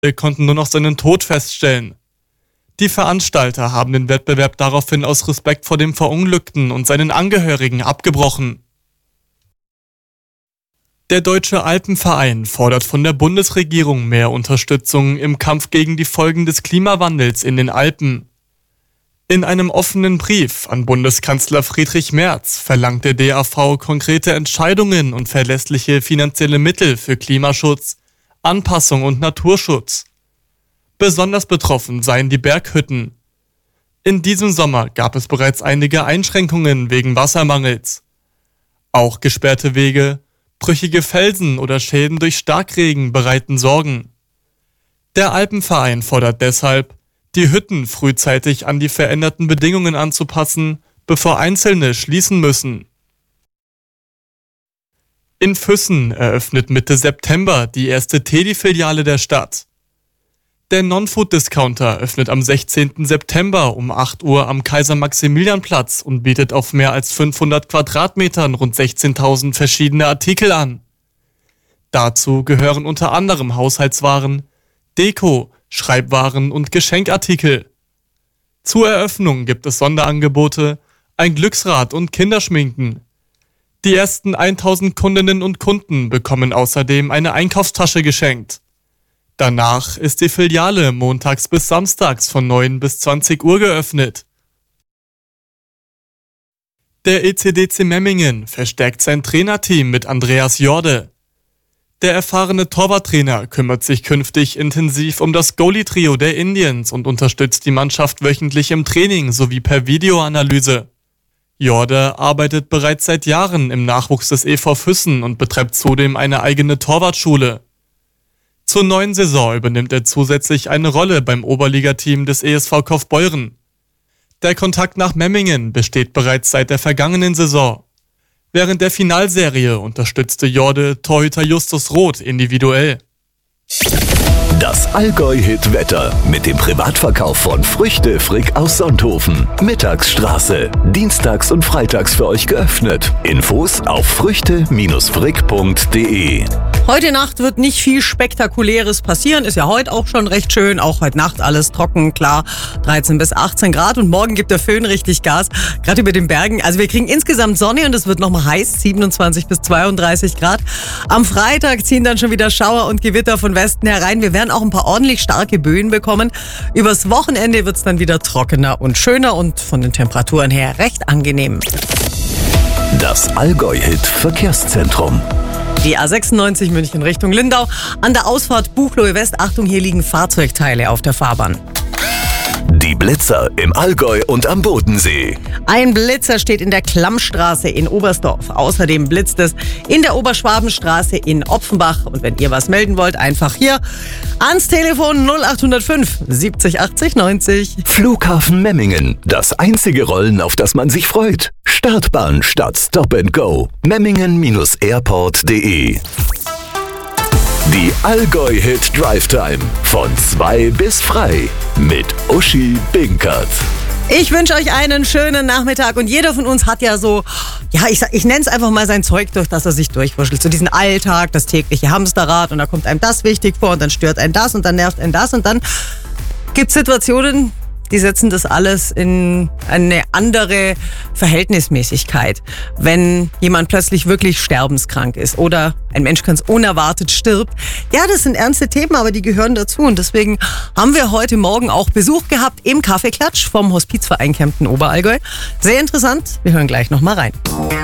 konnten nur noch seinen Tod feststellen. Die Veranstalter haben den Wettbewerb daraufhin aus Respekt vor dem Verunglückten und seinen Angehörigen abgebrochen. Der Deutsche Alpenverein fordert von der Bundesregierung mehr Unterstützung im Kampf gegen die Folgen des Klimawandels in den Alpen. In einem offenen Brief an Bundeskanzler Friedrich Merz verlangt der DAV konkrete Entscheidungen und verlässliche finanzielle Mittel für Klimaschutz, Anpassung und Naturschutz. Besonders betroffen seien die Berghütten. In diesem Sommer gab es bereits einige Einschränkungen wegen Wassermangels. Auch gesperrte Wege, brüchige Felsen oder Schäden durch Starkregen bereiten Sorgen. Der Alpenverein fordert deshalb, die Hütten frühzeitig an die veränderten Bedingungen anzupassen, bevor einzelne schließen müssen. In Füssen eröffnet Mitte September die erste Teddy-Filiale der Stadt. Der Non-Food-Discounter öffnet am 16. September um 8 Uhr am Kaiser-Maximilian-Platz und bietet auf mehr als 500 Quadratmetern rund 16.000 verschiedene Artikel an. Dazu gehören unter anderem Haushaltswaren, Deko, Schreibwaren und Geschenkartikel. Zur Eröffnung gibt es Sonderangebote, ein Glücksrad und Kinderschminken. Die ersten 1000 Kundinnen und Kunden bekommen außerdem eine Einkaufstasche geschenkt. Danach ist die Filiale montags bis samstags von 9 bis 20 Uhr geöffnet. Der ECDC Memmingen verstärkt sein Trainerteam mit Andreas Jorde. Der erfahrene Torwarttrainer kümmert sich künftig intensiv um das Goalie-Trio der Indians und unterstützt die Mannschaft wöchentlich im Training sowie per Videoanalyse. Jorde arbeitet bereits seit Jahren im Nachwuchs des EV Füssen und betreibt zudem eine eigene Torwartschule. Zur neuen Saison übernimmt er zusätzlich eine Rolle beim Oberligateam des ESV Kaufbeuren. Der Kontakt nach Memmingen besteht bereits seit der vergangenen Saison. Während der Finalserie unterstützte Jorde Torhüter Justus Roth individuell. Das Allgäu-Hit-Wetter mit dem Privatverkauf von Früchte Frick aus Sonthofen. Mittagsstraße. Dienstags und freitags für euch geöffnet. Infos auf früchte-frick.de. Heute Nacht wird nicht viel Spektakuläres passieren. Ist ja heute auch schon recht schön. Auch heute Nacht alles trocken, klar. 13 bis 18 Grad und morgen gibt der Föhn richtig Gas. Gerade über den Bergen. Also wir kriegen insgesamt Sonne und es wird nochmal heiß. 27 bis 32 Grad. Am Freitag ziehen dann schon wieder Schauer und Gewitter von Westen herein. Wir werden auch ein paar ordentlich starke Böen bekommen. Übers Wochenende wird es dann wieder trockener und schöner und von den Temperaturen her recht angenehm. Das Allgäu-Hit-Verkehrszentrum. Die A96 München Richtung Lindau. An der Ausfahrt Buchloe West, Achtung, hier liegen Fahrzeugteile auf der Fahrbahn. Die Blitzer im Allgäu und am Bodensee. Ein Blitzer steht in der Klammstraße in Oberstdorf. Außerdem blitzt es in der Oberschwabenstraße in Opfenbach. Und wenn ihr was melden wollt, einfach hier ans Telefon 0805 70 80 90. Flughafen Memmingen. Das einzige Rollen, auf das man sich freut. Startbahn statt Stop and Go. Memmingen-airport.de. Die Allgäu-Hit Drive Time von 2 bis frei mit Uschi Binkert. Ich wünsche euch einen schönen Nachmittag und jeder von uns hat ja so, ja, ich nenne es einfach mal sein Zeug, durch das er sich durchwurschtelt. So diesen Alltag, das tägliche Hamsterrad und da kommt einem das wichtig vor und dann stört einen das und dann nervt einen das und dann gibt es Situationen, die setzen das alles in eine andere Verhältnismäßigkeit. Wenn jemand plötzlich wirklich sterbenskrank ist oder ein Mensch ganz unerwartet stirbt. Ja, das sind ernste Themen, aber die gehören dazu. Und deswegen haben wir heute Morgen auch Besuch gehabt im Kaffeeklatsch vom Hospizverein Kempten Oberallgäu. Sehr interessant. Wir hören gleich nochmal rein.